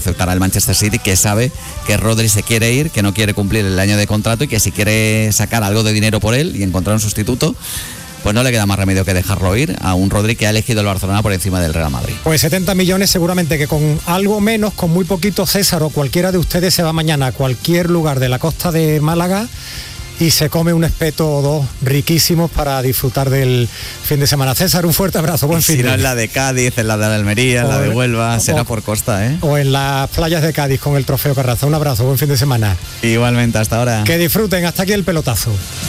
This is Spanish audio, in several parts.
aceptará el Manchester City, que sabe que Rodri se quiere ir, que no quiere cumplir el año de contrato y que si quiere sacar algo de dinero por él y encontrar un sustituto, pues no le queda más remedio que dejarlo ir a un Rodri que ha elegido el Barcelona por encima del Real Madrid. Pues 70 millones seguramente que con algo menos, con muy poquito, César o cualquiera de ustedes se va mañana a cualquier lugar de la costa de Málaga y se come un espeto o dos riquísimos para disfrutar del fin de semana. César, un fuerte abrazo, buen fin de semana. Si no es la de Cádiz, es la de Almería, la de Huelva, será por costa, ¿eh? O en las playas de Cádiz con el Trofeo Carraza. Un abrazo, buen fin de semana. Igualmente, hasta ahora. Que disfruten, hasta aquí el pelotazo.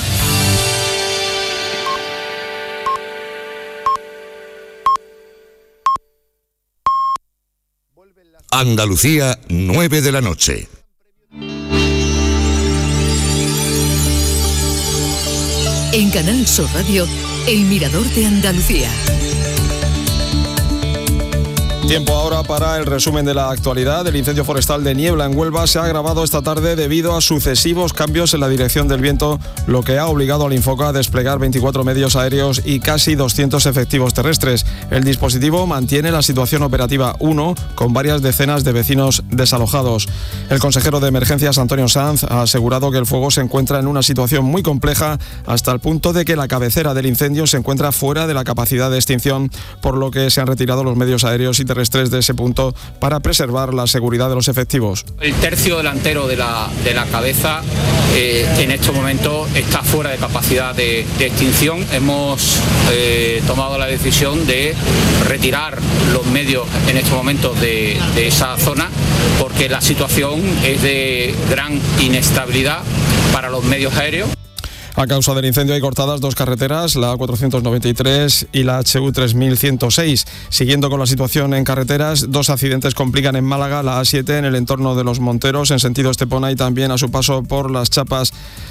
Andalucía, 9 de la noche. En Canal Sur Radio, El Mirador de Andalucía. Tiempo ahora para el resumen de la actualidad. El incendio forestal de Niebla en Huelva se ha agravado esta tarde debido a sucesivos cambios en la dirección del viento, lo que ha obligado al Infoca a desplegar 24 medios aéreos y casi 200 efectivos terrestres. El dispositivo mantiene la situación operativa 1 con varias decenas de vecinos desalojados. El consejero de Emergencias, Antonio Sanz, ha asegurado que el fuego se encuentra en una situación muy compleja hasta el punto de que la cabecera del incendio se encuentra fuera de la capacidad de extinción, por lo que se han retirado los medios aéreos y terrestres de ese punto para preservar la seguridad de los efectivos. El tercio delantero de la cabeza en estos momentos está fuera de capacidad de extinción. Hemos tomado la decisión de retirar los medios en estos momentos de esa zona porque la situación es de gran inestabilidad para los medios aéreos. A causa del incendio hay cortadas dos carreteras, la A493 y la HU 3106. Siguiendo con la situación en carreteras, dos accidentes complican en Málaga, la A7 en el entorno de Los Monteros en sentido Estepona y también a su paso por Las Chapas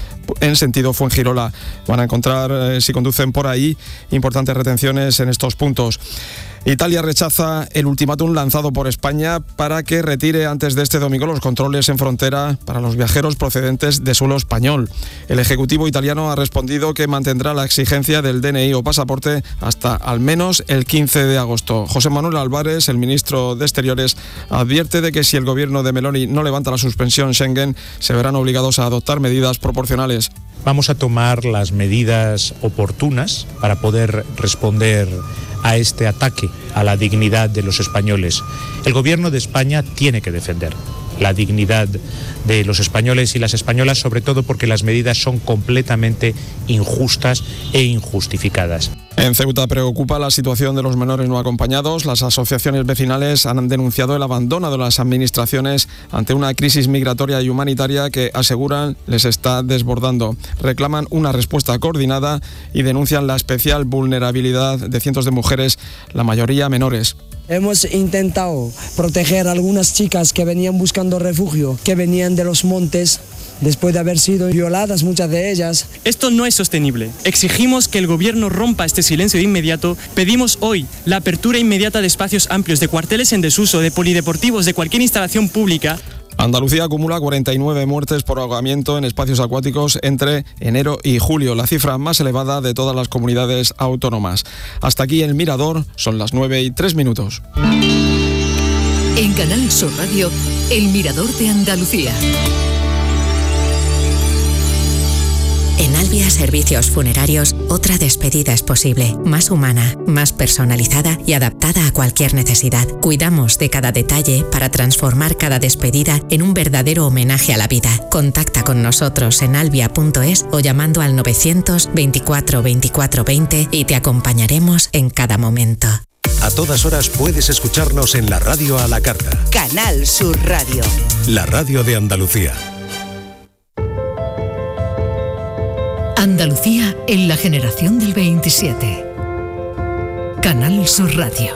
en sentido Fuengirola. Van a encontrar, si conducen por ahí, importantes retenciones en estos puntos. Italia rechaza el ultimátum lanzado por España para que retire antes de este domingo los controles en frontera para los viajeros procedentes de suelo español. El Ejecutivo italiano ha respondido que mantendrá la exigencia del DNI o pasaporte hasta al menos el 15 de agosto. José Manuel Álvarez, el ministro de Exteriores, advierte de que si el gobierno de Meloni no levanta la suspensión Schengen, se verán obligados a adoptar medidas proporcionales. Vamos a tomar las medidas oportunas para poder responder a este ataque a la dignidad de los españoles. El gobierno de España tiene que defender la dignidad de los españoles y las españolas, sobre todo porque las medidas son completamente injustas e injustificadas. En Ceuta preocupa la situación de los menores no acompañados. Las asociaciones vecinales han denunciado el abandono de las administraciones ante una crisis migratoria y humanitaria que, aseguran, les está desbordando. Reclaman una respuesta coordinada y denuncian la especial vulnerabilidad de cientos de mujeres, la mayoría menores. Hemos intentado proteger a algunas chicas que venían buscando refugio, que venían de los montes, después de haber sido violadas muchas de ellas. Esto no es sostenible. Exigimos que el gobierno rompa este silencio de inmediato. Pedimos hoy la apertura inmediata de espacios amplios, de cuarteles en desuso, de polideportivos, de cualquier instalación pública. Andalucía acumula 49 muertes por ahogamiento en espacios acuáticos entre enero y julio, la cifra más elevada de todas las comunidades autónomas. Hasta aquí El Mirador, son las 9:03. En Canal Sur Radio, El Mirador de Andalucía. En Albia Servicios Funerarios, otra despedida es posible, más humana, más personalizada y adaptada a cualquier necesidad. Cuidamos de cada detalle para transformar cada despedida en un verdadero homenaje a la vida. Contacta con nosotros en albia.es o llamando al 924 24 20 y te acompañaremos en cada momento. A todas horas puedes escucharnos en la radio a la carta. Canal Sur Radio. La radio de Andalucía. Andalucía en la generación del 27. Canal Sur Radio.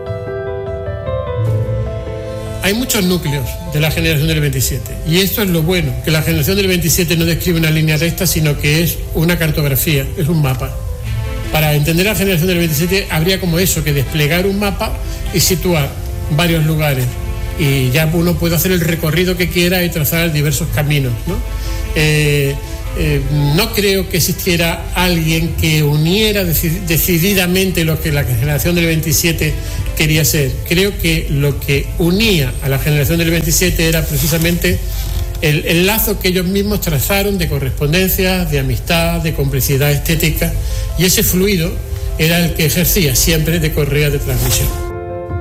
Hay muchos núcleos de la generación del 27 y esto es lo bueno, que la generación del 27 no describe una línea recta, sino que es una cartografía, es un mapa. Para entender la generación del 27 habría como eso, que desplegar un mapa y situar varios lugares y ya uno puede hacer el recorrido que quiera y trazar diversos caminos, ¿no? no creo que existiera alguien que uniera decididamente lo que la generación del 27 quería ser. Creo que lo que unía a la generación del 27 era precisamente el lazo que ellos mismos trazaron de correspondencia, de amistad, de complicidad estética, y ese fluido era el que ejercía siempre de correa de transmisión.